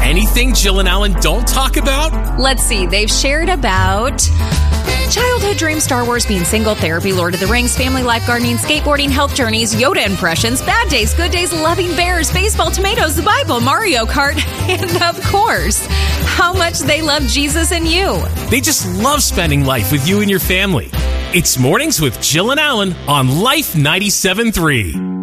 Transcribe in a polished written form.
anything Jill and Alan don't talk about? Let's see, they've shared about childhood dreams, Star Wars, being single, therapy, Lord of the Rings, family life, gardening, skateboarding, health journeys, Yoda impressions, bad days, good days, loving bears, baseball, tomatoes, the Bible, Mario Kart, and of course, how much they love Jesus and you. They just love spending life with you and your family. It's Mornings with Jill and Alan on Life 97.3.